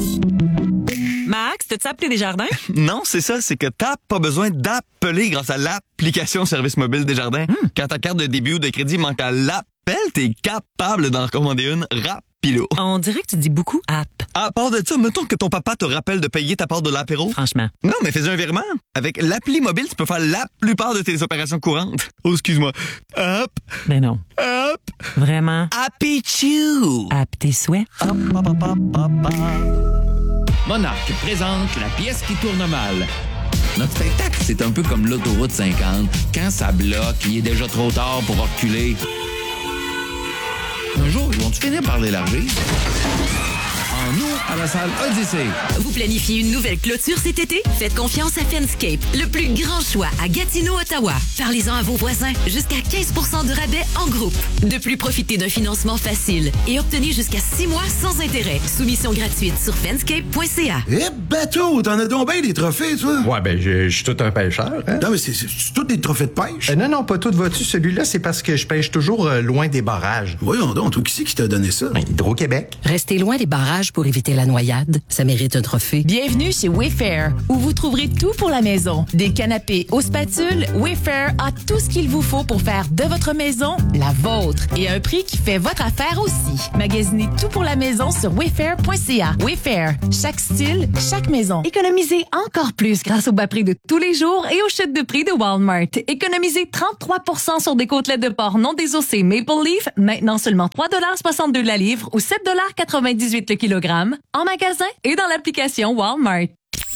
Max, t'as-tu appelé Desjardins? Non, c'est ça, c'est que t'as pas besoin d'appeler grâce à l'application Service Mobile Desjardins. Quand ta carte de débit ou de crédit manque à l'appel, t'es capable d'en commander une rapido. On dirait que tu dis beaucoup app. À part de ça, mettons que ton papa te rappelle de payer ta part de l'apéro. Franchement. Non, mais fais un virement. Avec l'appli mobile, tu peux faire la plupart de tes opérations courantes. Oh, excuse-moi. Hop, Ben non. hop, Vraiment. happy chew. App tes souhaits. Hop, hop, hop, hop, hop, hop. Monarque présente la pièce qui tourne mal. Notre spectacle, c'est un peu comme l'autoroute 50. Quand ça bloque, il est déjà trop tard pour reculer. Un jour, ils vont-tu finir par l'élargir? En nous, à la salle Odyssée. Vous planifiez une nouvelle clôture cet été? Faites confiance à Fenscape, le plus grand choix à Gatineau, Ottawa. Parlez-en à vos voisins, jusqu'à 15 % de rabais en groupe. De plus, profitez d'un financement facile et obtenez jusqu'à 6 mois sans intérêt. Soumission gratuite sur fenscape.ca. Eh, bateau, t'en as donc bien des trophées, toi? Ouais, ben, je suis tout un pêcheur, hein? Non, mais c'est tous des trophées de pêche? Non, pas tout, vois-tu. Celui-là, c'est parce que je pêche toujours loin des barrages. Voyons donc, toi, qui c'est qui t'a donné ça? Ben, Hydro-Québec. Restez loin des barrages pour éviter la noyade. Ça mérite un trophée. Bienvenue chez Wayfair, où vous trouverez tout pour la maison. Des canapés aux spatules, Wayfair a tout ce qu'il vous faut pour faire de votre maison la vôtre. Et à un prix qui fait votre affaire aussi. Magasinez tout pour la maison sur wayfair.ca. Wayfair, chaque style, chaque maison. Économisez encore plus grâce au bas prix de tous les jours et aux chutes de prix de Walmart. Économisez 33 % sur des côtelettes de porc non désossées Maple Leaf, maintenant seulement 3,62 $ la livre ou 7,98 $ le kilogramme, en magasin et dans l'application Walmart.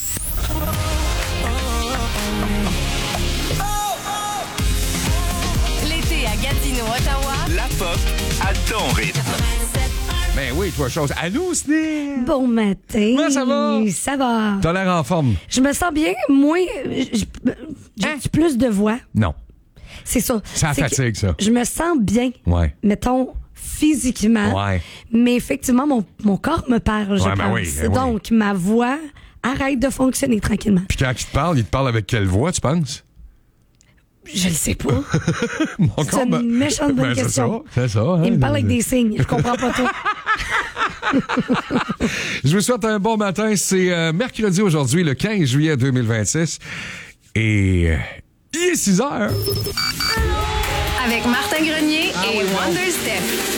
L'été à Gatineau, Ottawa. La pop à ton rythme. Ben oui, toi, chose. Allô, Sneak? Bon matin. Comment ça va? Ça va. T'as l'air en forme. Je me sens bien. Moi, j'ai plus de voix. Non. C'est ça. Ça fatigue, ça. Je me sens bien. Ouais. Mettons, physiquement. Ouais. Mais effectivement, mon corps me parle, je Ouais, ben pense. oui, ben oui. Donc, ma voix arrête de fonctionner tranquillement. Puis quand il te parle avec quelle voix, tu penses? Je le sais pas. Mon C'est une méchante bonne question. C'est ça. Hein? Il me parle avec des signes. Je comprends pas tout. Je vous souhaite un bon matin. C'est mercredi aujourd'hui, le 15 juillet 2026. Et il est 6 heures. Avec Martin Grenier et Wonder Steph.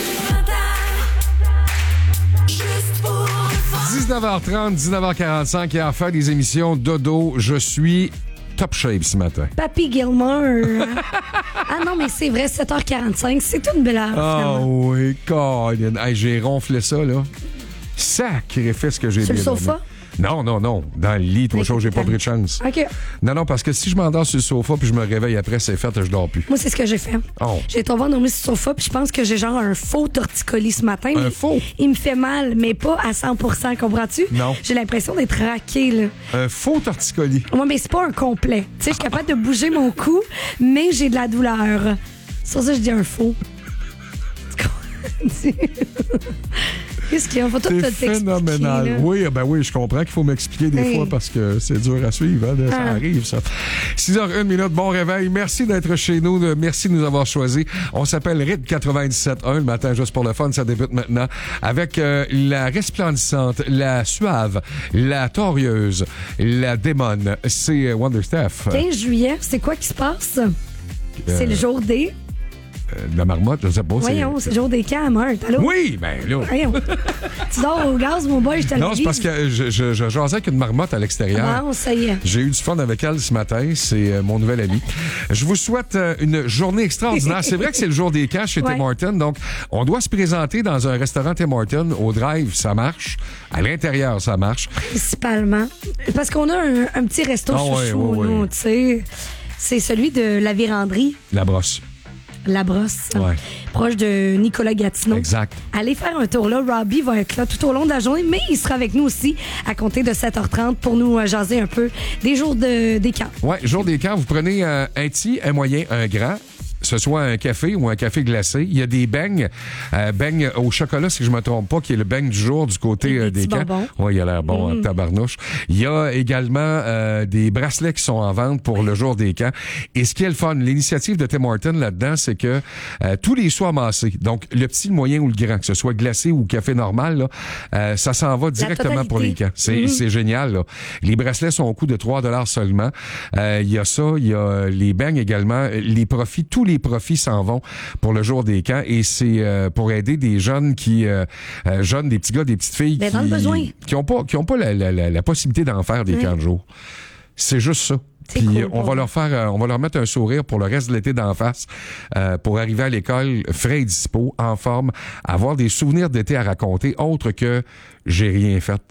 19h30, 19h45, et à faire des émissions dodo, je suis top shape ce matin. Papy Gilmore. Ah non, mais c'est vrai, 7h45, c'est une belle heure. Ah oui, Colin. Hey, j'ai ronflé ça, là. Sacrifice que j'ai Sur le bien sofa? aimé. Non. Dans le lit, toi, chose, j'ai pas pris de chance. OK. Non, parce que si je m'endors sur le sofa puis je me réveille après, c'est fait, je dors plus. Moi, c'est ce que j'ai fait. Oh. J'ai tombé endormi sur le sofa puis je pense que j'ai genre un faux torticolis ce matin. Un faux? Il me fait mal, mais pas à 100%, comprends-tu? Non. J'ai l'impression d'être raqué, là. Un faux torticolis. Moi, mais c'est pas un complet. Tu sais, je suis capable de bouger mon cou, mais j'ai de la douleur. Sur ça, je dis un faux. Qu'est-ce qu'il y a? Faut tout C'est phénoménal. Là. Oui, ben oui, je comprends qu'il faut m'expliquer des fois parce que c'est dur à suivre. Hein, ça arrive, ça. 6h01, bon réveil. Merci d'être chez nous. Merci de nous avoir choisis. On s'appelle RIT 97.1 le matin, juste pour le fun. Ça débute maintenant avec la resplendissante, la suave, la torieuse, la démone. C'est Wonder Steph. 15 juillet, c'est quoi qui se passe? C'est le jour des... la marmotte, je sais pas. Voyons, c'est le jour des camps à Meurthe. Allô? Oui, ben là. Voyons. Tu dors au gaz, mon boy, je te le dis. Non, c'est parce que je jasais avec une marmotte à l'extérieur. Non, ça y est. J'ai eu du fun avec elle ce matin. C'est mon nouvel ami. Je vous souhaite une journée extraordinaire. C'est vrai que c'est le jour des camps chez Tim Hortons. Donc, on doit se présenter dans un restaurant Tim Hortons. Au drive, ça marche. À l'intérieur, ça marche. Principalement. Parce qu'on a un petit resto chouchou, nous, tu sais. C'est celui de la Vérandrie. La brosse. La brosse, proche de Nicolas Gatineau. Exact. Allez faire un tour là. Robbie va être là tout au long de la journée, mais il sera avec nous aussi à compter de 7h30 pour nous jaser un peu des jours des camps. Oui, jour des camps, vous prenez un petit, un moyen, un grand. ce soit un café ou un café glacé. Il y a des beignes. Beignes au chocolat, si je me trompe pas, qui est le beigne du jour du côté des camps. Oui, il a l'air bon, en tabarnouche. Il y a également des bracelets qui sont en vente pour le jour des camps. Et ce qui est le fun, l'initiative de Tim Hortons là-dedans, c'est que tous les sois amassés, donc le petit, le moyen ou le grand, que ce soit glacé ou café normal, là, ça s'en va directement pour les camps. C'est génial, là. Les bracelets sont au coût de 3$ seulement. Il y a ça, il y a les beignes également. Les profits, tous les profits s'en vont pour le jour des camps et c'est pour aider des jeunes jeunes, des petits gars, des petites filles qui ont pas la possibilité d'en faire des camps de jour. C'est juste ça. Puis cool, on va leur mettre un sourire pour le reste de l'été d'en face, pour arriver à l'école frais et dispo, en forme, avoir des souvenirs d'été à raconter, autre que j'ai rien fait.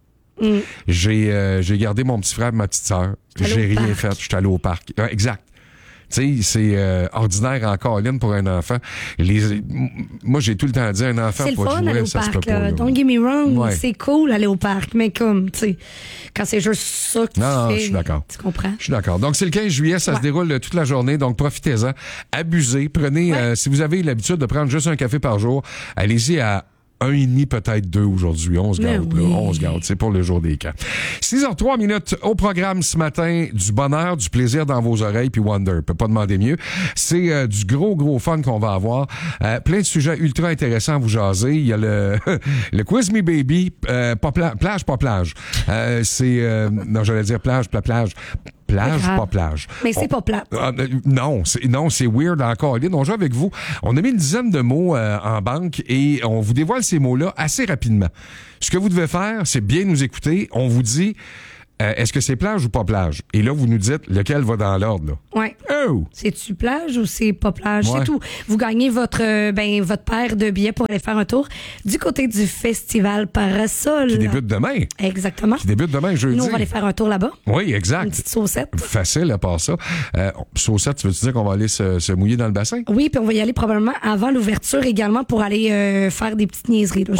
J'ai gardé mon petit frère et ma petite sœur. J'ai rien fait. Je suis allé au parc. Exact. Tu sais, c'est ordinaire en colline pour un enfant. Moi, j'ai tout le temps dit, un enfant c'est pour le fun jouer, aller au ça parc, se peut pas. Don't get me wrong, c'est cool aller au parc, mais comme, tu sais, quand c'est juste ça que tu fais, je suis d'accord. Tu comprends? Je suis d'accord. Donc, c'est le 15 juillet, ça se déroule toute la journée, donc profitez-en. Abusez. Prenez, si vous avez l'habitude de prendre juste un café par jour, allez-y à 1,5, peut-être 2 aujourd'hui. 11 gardes, là. 11 gardes. C'est pour le jour des camps. 6h03 minutes au programme ce matin. Du bonheur, du plaisir dans vos oreilles, puis Wonder. Peut pas demander mieux. C'est du gros fun qu'on va avoir. Plein de sujets ultra intéressants à vous jaser. Il y a le Quiz Me Baby. Plage, pas plage. Non, j'allais dire plage, pas plage. Plage, pas plage. Mais c'est pas plate. Non, c'est weird encore. On joue avec vous. On a mis une dizaine de mots en banque et on vous dévoile ces mots-là assez rapidement. Ce que vous devez faire, c'est bien nous écouter. On vous dit, est-ce que c'est plage ou pas plage? Et là, vous nous dites lequel va dans l'ordre, là. Oui. Oh! C'est-tu plage ou c'est pas plage? C'est tout. Vous gagnez votre paire de billets pour aller faire un tour du côté du Festival Parasol. Qui débute demain. Exactement. Qui débute demain, jeudi. Nous, on va aller faire un tour là-bas. Oui, exact. Une petite saucette. Facile à part ça. Saucette, tu veux-tu dire qu'on va aller se mouiller dans le bassin? Oui, puis on va y aller probablement avant l'ouverture également pour aller faire des petites niaiseries. Là.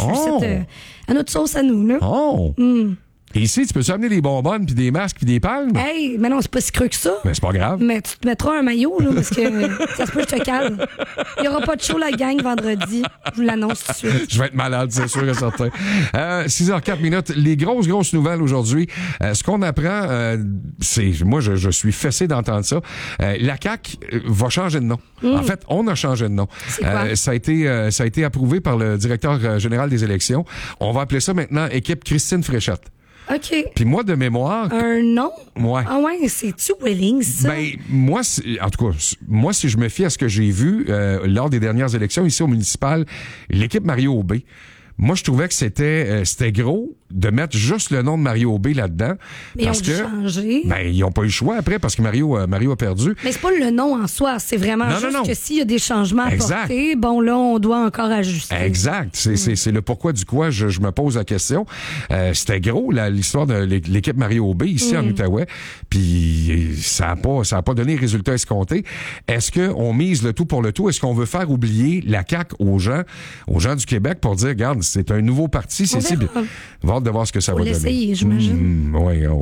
À notre sauce à nous. Là. Oh! Et ici, tu peux amener des bonbonnes, puis des masques, puis des palmes? Hey, mais non, c'est pas si creux que ça. Mais c'est pas grave. Mais tu te mettras un maillot, là, parce que ça se peut que je te calme. Il y aura pas de show, la gang, vendredi. Je vous l'annonce tout de suite. Je vais être malade, c'est sûr et certain. 6h04 minutes. Les grosses nouvelles aujourd'hui. Ce qu'on apprend, c'est... Moi, je suis fessé d'entendre ça. La CAQ va changer de nom. En fait, on a changé de nom. C'est quoi? Ça a été approuvé par le directeur général des élections. On va appeler ça maintenant équipe Christine Fréchette. OK. Puis moi, de mémoire... Un nom? Ouais. Ah ouais, c'est-tu Willing, ça? Ben, moi, en tout cas, moi, si je me fie à ce que j'ai vu lors des dernières élections ici au municipal, l'équipe Mario Aubé, moi, je trouvais que c'était gros de mettre juste le nom de Mario Aubé là-dedans. Mais parce ils ont changé. Ben, ils n'ont pas eu le choix après parce que Mario a perdu. Mais c'est pas le nom en soi, c'est vraiment juste que s'il y a des changements à apporter, bon, là, on doit encore ajuster. Exact. C'est le pourquoi du quoi je me pose la question. C'était gros, l'histoire de l'équipe Mario Aubé ici en Outaouais. Puis ça a pas donné les résultats escomptés. Est-ce qu'on mise le tout pour le tout? Est-ce qu'on veut faire oublier la CAQ aux gens du Québec pour dire, regarde, c'est un nouveau parti, c'est si bien. On va hâte de voir ce que ça va donner. Faut l'essayer, j'imagine.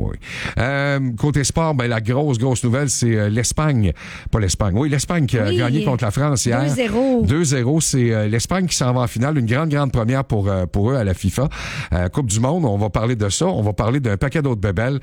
Oui. Côté sport, ben, la grosse nouvelle, c'est l'Espagne. Pas l'Espagne. Oui, l'Espagne qui a gagné contre la France hier. 2-0. 2-0. C'est l'Espagne qui s'en va en finale. Une grande première pour eux à la FIFA. Coupe du Monde, on va parler de ça. On va parler d'un paquet d'autres bébelles.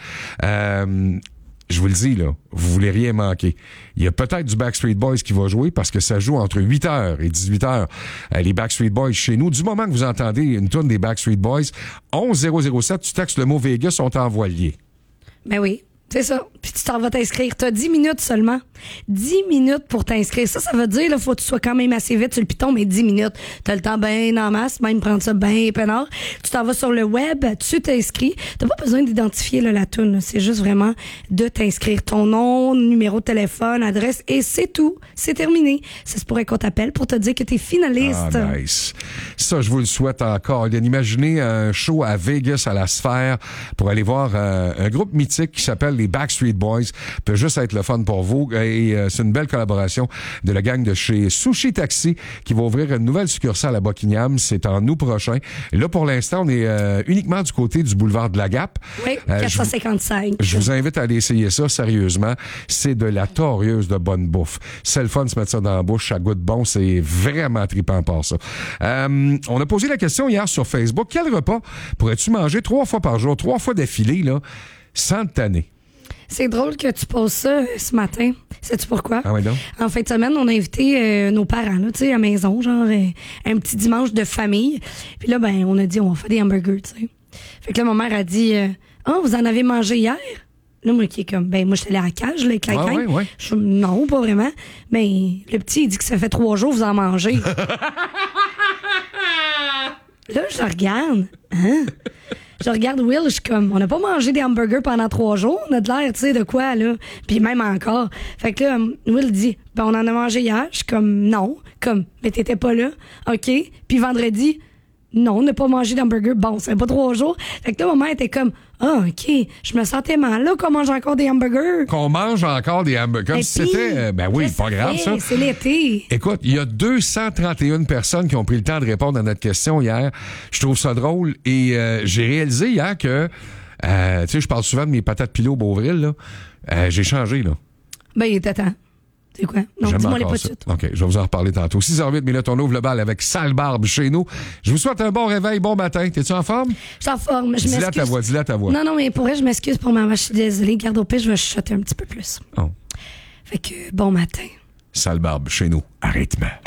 Je vous le dis, là, vous voulez rien manquer. Il y a peut-être du Backstreet Boys qui va jouer parce que ça joue entre 8h et 18h. Les Backstreet Boys chez nous. Du moment que vous entendez une tourne des Backstreet Boys, 11007, tu textes le mot Vegas, sont envoyés. Ben oui. C'est ça. Puis tu t'en vas t'inscrire. T'as 10 minutes seulement. 10 minutes pour t'inscrire. Ça veut dire, là, faut que tu sois quand même assez vite sur le piton, mais 10 minutes. T'as le temps bien en masse, même prendre ça bien peinard. Tu t'en vas sur le web, tu t'inscris. T'as pas besoin d'identifier là, la toune. C'est juste vraiment de t'inscrire. Ton nom, numéro de téléphone, adresse, et c'est tout. C'est terminé. Ça se pourrait qu'on t'appelle pour te dire que t'es finaliste. Ah, nice. Ça, je vous le souhaite encore. Imaginez un show à Vegas, à la Sphère, pour aller voir un groupe mythique qui s'appelle les les Backstreet Boys. Peut juste être le fun pour vous. Et c'est une belle collaboration de la gang de chez Sushi Taxi qui va ouvrir une nouvelle succursale à Buckingham. C'est en août prochain. Et là, pour l'instant, on est uniquement du côté du boulevard de la Gap. Oui, 455. Je vous invite à aller essayer ça, sérieusement. C'est de la torieuse de bonne bouffe. C'est le fun de se mettre ça dans la bouche. Ça goûte bon. C'est vraiment trippant par ça. On a posé la question hier sur Facebook. Quel repas pourrais-tu manger 3 fois par jour, 3 fois d'affilée, là, sans te tanner? C'est drôle que tu poses ça ce matin. Sais-tu pourquoi? Ah oui, donc? En fin de semaine, on a invité nos parents, là, tu sais, à la maison, genre un petit dimanche de famille. Puis là, ben, on a dit, on va faire des hamburgers, tu sais. Fait que là, ma mère a dit, vous en avez mangé hier? Là, moi, qui est comme, ben, moi, j'étais allée à la cage, là, avec la crème. Ouais. Je dis, non, pas vraiment. Ben, le petit, il dit que ça fait 3 jours, vous en mangez. Là, je le regarde. Hein? Je regarde Will, je suis comme, on n'a pas mangé des hamburgers pendant 3 jours. On a de l'air, tu sais, de quoi, là? Puis même encore. Fait que là, Will dit, ben, on en a mangé hier. Je suis comme, non. Comme, mais t'étais pas là. OK. Puis vendredi, non, on n'a pas mangé d'hamburger. Bon, ça fait pas 3 jours. Fait que là, ma mère était comme, OK, je me sentais mal là qu'on mange encore des hamburgers. Qu'on mange encore des hamburgers. Comme si c'était, ben oui, pas grave, ça. C'est l'été. Écoute, il y a 231 personnes qui ont pris le temps de répondre à notre question hier. Je trouve ça drôle et j'ai réalisé hier que, tu sais, je parle souvent de mes patates pilées au Beauvril, là. J'ai changé, là. Ben, il était temps. C'est quoi? Non, dis-moi les pas de suite. OK, je vais vous en reparler tantôt. 6h08 minutes, on ouvre le bal avec Sale Barbe chez nous. Je vous souhaite un bon réveil, bon matin. T'es-tu en forme? Je suis en forme. Dis-la ta voix. Non, mais pour vrai, je m'excuse pour ma voix. Je suis désolée. Garde au pire, je vais chuchoter un petit peu plus. Oh. Fait que, bon matin. Sale Barbe chez nous. Arrête-moi.